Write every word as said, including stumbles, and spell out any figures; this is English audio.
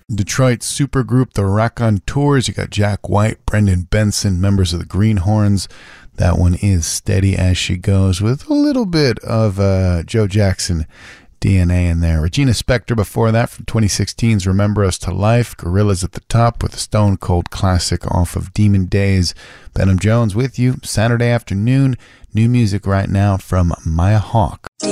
Detroit supergroup The Raconteurs. You got Jack White, Brendan Benson, members of the Greenhorns. That one is Steady As She Goes with a little bit of uh, Joe Jackson D N A in there. Regina Spektor before that from twenty sixteen's Remember Us to Life. Gorillaz at the top with a Stone Cold classic off of Demon Days. Benham Jones with you Saturday afternoon. New music right now from Maya Hawke.